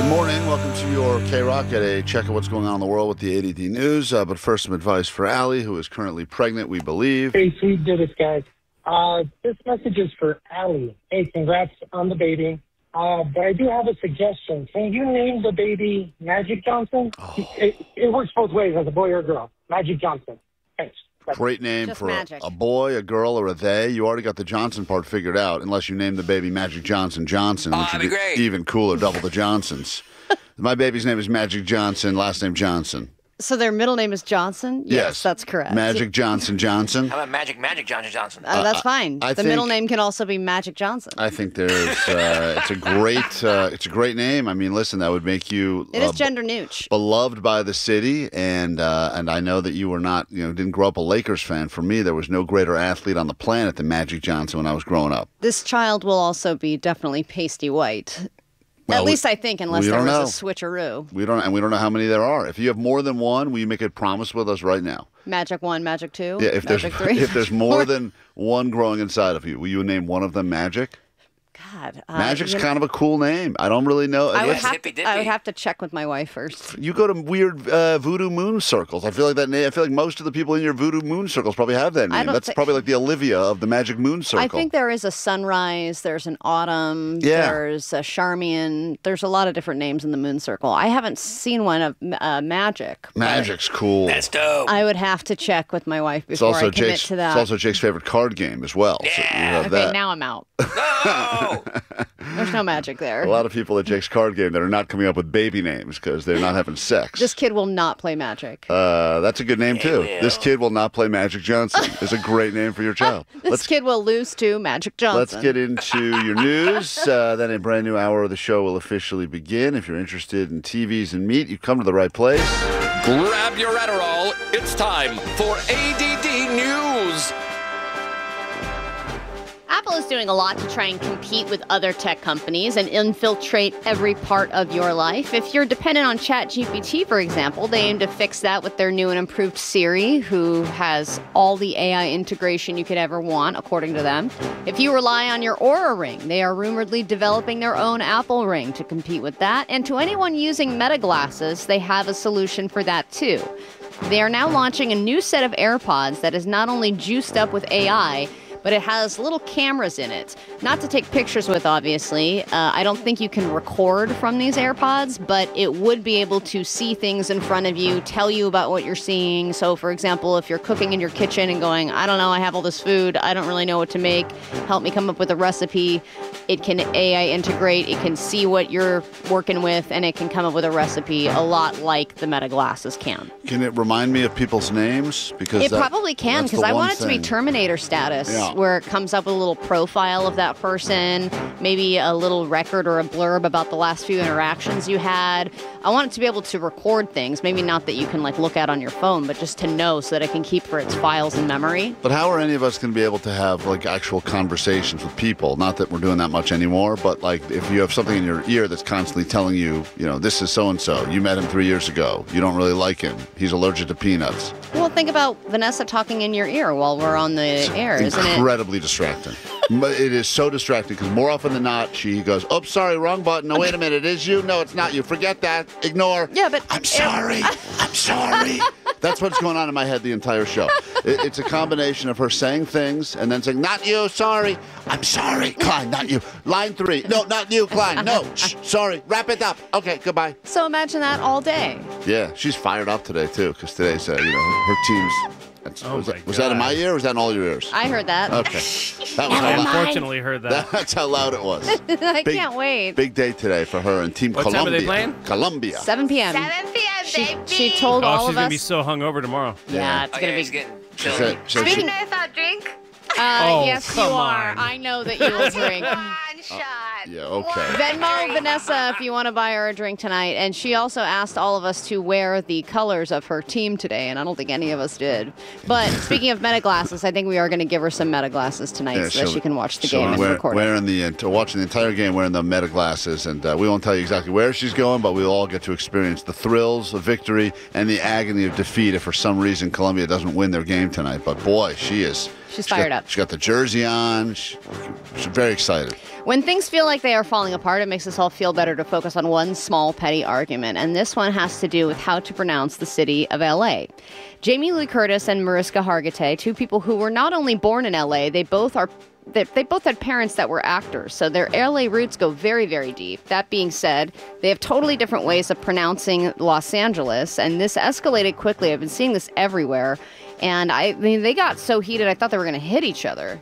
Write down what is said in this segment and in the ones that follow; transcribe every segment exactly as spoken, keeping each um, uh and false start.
Morning. Welcome to your K-Rock. Get a check of what's going on in the world with the A D D News. Uh, but first, some advice for Allie, who is currently pregnant, we believe. Hey, sweet Dennis, guys. Uh, this message is for Allie. Hey, congrats on the baby. Uh, but I do have a suggestion. Can you name the baby Magic Johnson? Oh. It, it works both ways, as a boy or a girl. Magic Johnson. Thanks. Great name Just for a, magic. a boy, a girl, or a they. You already got the Johnson part figured out, unless you name the baby Magic Johnson Johnson, which Oh, would that'd be great. even cooler, double the Johnsons. My baby's name is Magic Johnson, last name Johnson. So their middle name is Johnson? Yes, Yes. that's correct. Magic Johnson Johnson. How about Magic Magic Johnson Johnson? Uh, that's fine. I the middle think- name can also be Magic Johnson. I think there's, uh, it's a great, uh, it's a great name. I mean, listen, that would make you It is uh, gender neutral. beloved by the city, and uh, and I know that you were not, you know, didn't grow up a Lakers fan. For me, there was no greater athlete on the planet than Magic Johnson when I was growing up. This child will also be definitely pasty white. Well, At least I think, unless we there don't was know. a switcheroo. We don't, and we don't know how many there are. If you have more than one, will you make a promise with us right now? Magic one, Magic two, Yeah, if Magic there's three. if there's more than one growing inside of you, will you name one of them Magic? God, uh, Magic's you know, kind of a cool name. I don't really know. I would, Yes, have hippy to, I would dippy. have to check with my wife first. You go to weird uh, voodoo moon circles. I feel like that name. I feel like most of the people in your voodoo moon circles probably have that I name. don't That's thi- probably like the Olivia of the Magic Moon Circle. I think there is a sunrise, there's an autumn, Yeah. there's a Charmian. There's a lot of different names in the moon circle. I haven't seen one of uh, Magic. but Magic's cool. That's dope. I would have to check with my wife It's before also I commit Jake's. to that. It's also Jake's favorite card game as well. So you have okay, that. now I'm out. No! There's no magic there. A lot of people at Jake's card game that are not coming up with baby names because they're not having sex. This kid will not play Magic. Uh, that's a good name too. will. This kid will not play Magic Johnson. Is a great name for your child. this Let's kid will lose to Magic Johnson. let's get into your news. Uh, then a brand new hour of the show will officially begin. If you're interested in T Vs and meat, you've come to the right place. Grab your Adderall. It's time for A D D News. Apple is doing a lot to try and compete with other tech companies and infiltrate every part of your life. If you're dependent on ChatGPT, for example, they aim to fix that with their new and improved Siri, who has all the A I integration you could ever want, according to them. If you rely on your Aura Ring, they are rumoredly developing their own Apple Ring to compete with that. And to anyone using Meta glasses, they have a solution for that too. They are now launching a new set of AirPods that is not only juiced up with A I, but it has little cameras in it. Not to take pictures with, obviously. Uh, I don't think you can record from these AirPods, but it would be able to see things in front of you, tell you about what you're seeing. So, for example, if you're cooking in your kitchen and going, I don't know, I have all this food, I don't really know what to make, help me come up with a recipe, it can A I integrate, it can see what you're working with, and it can come up with a recipe a lot like the Meta glasses can. Can it remind me of people's names? Because It that- probably can, that's because the I one want it to be thing. Terminator status, Yeah. where it comes up with a little profile of that person, maybe a little record or a blurb about the last few interactions you had. I want it to be able to record things, maybe not that you can like look at on your phone, but just to know so that it can keep for its files in memory. But how are any of us going to be able to have like actual conversations with people? Not that we're doing that much anymore, but like if you have something in your ear that's constantly telling you, you know, this is so and so. You met him three years ago. You don't really like him. He's allergic to peanuts. Well, think about Vanessa talking in your ear while we're on the air, isn't it? Incredibly distracting. But it is so distracting because more often than not, she goes, "Oh, sorry, wrong button. No, wait a minute, it is you. No, it's not you. Forget that. Ignore." Yeah, but I'm sorry. I'm sorry. That's what's going on in my head the entire show. It, it's a combination of her saying things and then saying, "Not you. Sorry. I'm sorry, Klein. Not you. Line three. No, not you, Klein. No. Shh, sorry. Wrap it up. Okay. Goodbye." So imagine that all day. Yeah, she's fired up today too because today's, uh, you know, her team's. That's, Oh was, my that, was that in my God. ear or was that in all your ears? I heard that. Okay. That was I how loud, unfortunately heard that. that's how loud it was. I Big- can't wait. Big day today for her and Team What time are Columbia. they playing? Columbia. seven p.m. seven p.m., She, baby. she told Oh, all she's of gonna us. be so hungover tomorrow. yeah, it's Oh, gonna yeah, be. it's getting She chilly. said, so I she, didn't know if I'll drink. Uh, Oh, yes, you come are. on. I know that you will drink. One shot. yeah, okay. Venmo Vanessa if you want to buy her a drink tonight. And she also asked all of us to wear the colors of her team today, and I don't think any of us did. But speaking of Meta glasses, I think we are going to give her some Meta glasses tonight Yeah, so she'll- that she can watch the she'll game and wear- record it. wearing the ent- watching the entire game wearing the Meta glasses, and uh, we won't tell you exactly where she's going, but we'll all get to experience the thrills of victory and the agony of defeat if for some reason Columbia doesn't win their game tonight. But boy, she is She's She's fired got, up. She's got the jersey on. She, she's very excited. When things feel like they are falling apart, it makes us all feel better to focus on one small petty argument, and this one has to do with how to pronounce the city of L A. Jamie Lee Curtis and Mariska Hargitay, two people who were not only born in L A, they both are they, they both had parents that were actors, so their L A roots go very, very deep. That being said, they have totally different ways of pronouncing Los Angeles, and this escalated quickly. I've been seeing this everywhere, and I, I mean, they got so heated I thought they were going to hit each other.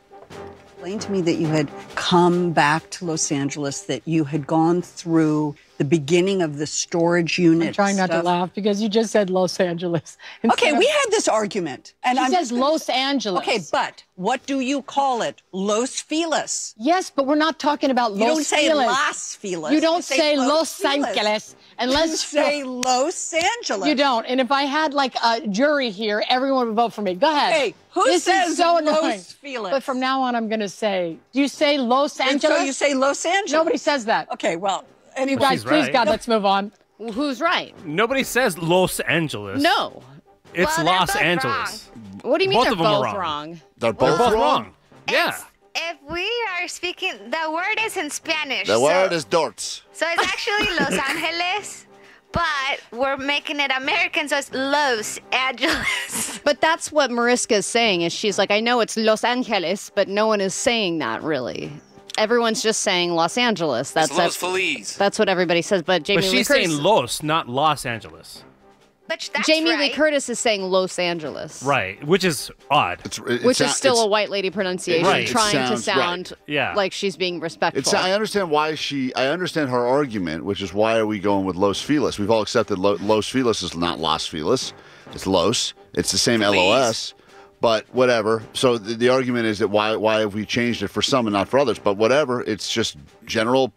Explain to me that you had come back to Los Angeles, that you had gone through the beginning of the storage unit. I'm trying not stuff. to laugh because you just said Los Angeles. Okay, we had this argument. And She I'm says just gonna- Los Angeles. Okay, but what do you call it? Los Feliz. Yes, but we're not talking about You Los don't say Feliz. Las Feliz. You don't say, Los Feliz. Angeles You unless say Los Angeles. you don't. And if I had like a jury here, everyone would vote for me. Go ahead. Hey, who this says is so Los annoying. Feliz? But from now on, I'm going to say, do you say Los And Angeles? so you say Los Angeles. Nobody says that. Okay, well, You anyway. guys, she's please, right. God, let's move on. Who's right? Nobody says Los Angeles. No. It's Well, they're Los both Angeles. What do you mean Both they're of them are both wrong. wrong? They're They're both, both wrong. wrong. Yeah. It's- If we are speaking, the word is in Spanish. The so, word is dorts. So it's actually Los Angeles, but we're making it American, so it's Los Angeles. But that's what Mariska is saying. Is she's like, I know it's Los Angeles, but no one is saying that really. Everyone's just saying Los Angeles. That's It's Los that's, Feliz. that's what everybody says. But Jamie But Lee she's Curtis, saying Los, not Los Angeles. But that's Jamie Lee right. Curtis is saying Los Angeles, Right, which is odd. It's, it, which it is sou- still it's- a white lady pronunciation, Right. It trying to sounds sound right. Yeah. like she's being respectful. It's, I understand why she. I understand her argument, which is why are we going with Los Feliz? We've all accepted Lo, Los Feliz is not Las Feliz. It's Los. It's the same L O S, but whatever. So the, the argument is that why why have we changed it for some and not for others? But whatever. It's just general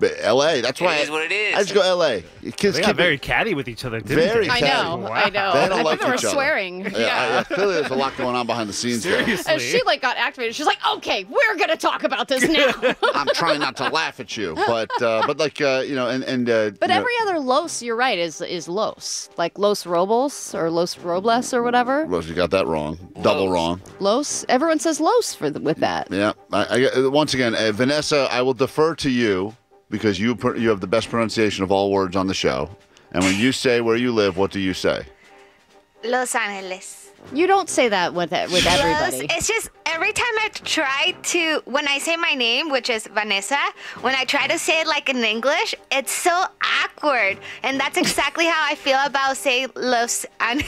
L A. That's It why is I, what it is. I just go L A. Kids They keep got it- very catty with each other, didn't Very they? I know, Wow. I know. They don't I like think they were each other. swearing. Yeah, Yeah. I- clearly there's a lot going on behind the scenes there. Seriously. And she like got activated. She's like, okay, we're gonna talk about this now. I'm trying not to laugh at you, but uh, but like uh, you know, and and uh, But you know, every other Los, you're right, is is Los, like Los Robles or Los Robles or whatever. Rose, you got that wrong, double Los. wrong. Los, everyone says Los for the, with that. Yeah, I, I, once again, uh, Vanessa, I will defer to you because you pr- you have the best pronunciation of all words on the show. And when you say where you live, what do you say? Los Angeles. You don't say that with it, with everybody. Los, it's just every time I try to, when I say my name, which is Vanessa, when I try to say it like in English, it's so awkward. And that's exactly how I feel about saying Los An-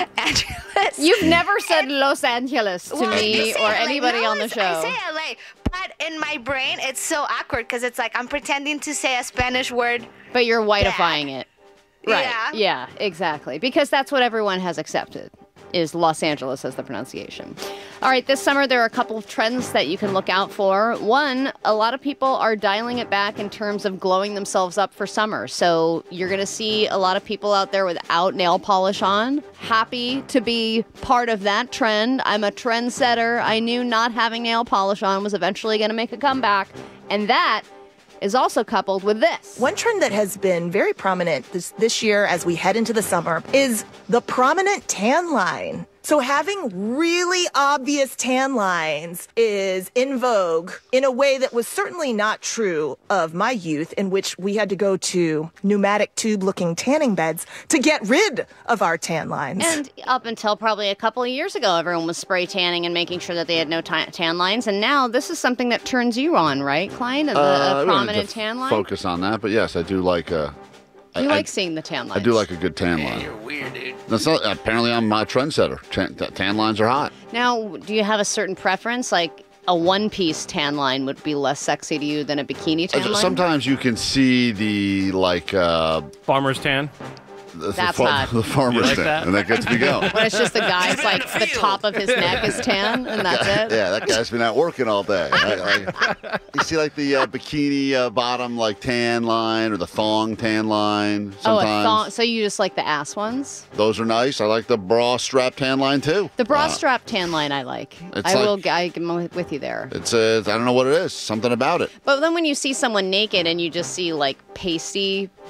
Angeles. You've never said Los Angeles to Well, I me do say or L A. anybody No, on the it's- show. I say L A, but in my brain, it's so awkward because it's like I'm pretending to say a Spanish word. But you're whiteifying it. Right. Yeah. Yeah, exactly. Because that's what everyone has accepted, is Los Angeles as the pronunciation. All right, this summer there are a couple of trends that you can look out for. One, a lot of people are dialing it back in terms of glowing themselves up for summer. So you're going to see a lot of people out there without nail polish on. Happy to be part of that trend. I'm a trendsetter. I knew not having nail polish on was eventually going to make a comeback. And that is also coupled with this. One trend that has been very prominent this, this year as we head into the summer is the prominent tan line. So having really obvious tan lines is in vogue in a way that was certainly not true of my youth, in which we had to go to pneumatic tube-looking tanning beds to get rid of our tan lines. And up until probably a couple of years ago, everyone was spray tanning and making sure that they had no ta- tan lines. And now this is something that turns you on, right, Klein? The Uh, I don't need prominent to tan line? Focus on that, but yes, I do like. Uh, I, You I- like seeing the tan I lines. do like a good tan Yeah, line. you're weird, dude. That's not. Apparently, I'm a trendsetter. Tan, tan lines are hot. Now, do you have a certain preference? Like a one-piece tan line would be less sexy to you than a bikini tan Uh, line? Sometimes you can see the like uh, Farmer's tan. the, That's the, hot. the farmer's like tan, that? and that gets me going. When it's just the guy's, like, the top of his neck is tan, and that's it? Yeah, that guy's been out working all day. I- I- you see, like the uh, bikini uh, bottom, like tan line, or the thong tan line. Oh, Sometimes a thong. So you just like the ass ones? those are nice. I like the bra strap tan line too. The bra Uh, strap tan line I like. It's I like- will I, I'm with you there. It's uh, I don't know what it is. Something about it. But then when you see someone naked and you just see like pasty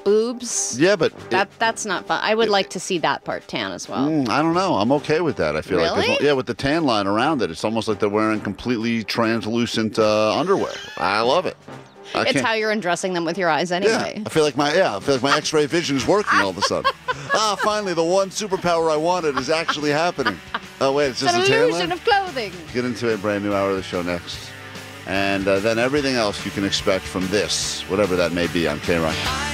boobs. Yeah, but That that's not fun. I would like to see that part tan as well. Mm, I don't know. I'm okay with that. I feel like, Really? there's- yeah, with the tan line around it, it's almost like they're wearing completely translucent uh, underwear. I love it. I It's can't- how you're undressing them with your eyes anyway. Yeah, I feel like my yeah, I feel like my X-ray vision is working all of a sudden. Ah, finally, the one superpower I wanted is actually happening. Oh wait, it's It's just an a tan illusion line? of clothing. Get into a brand new hour of the show next, and uh, then everything else you can expect from this, whatever that may be, on K-Rock.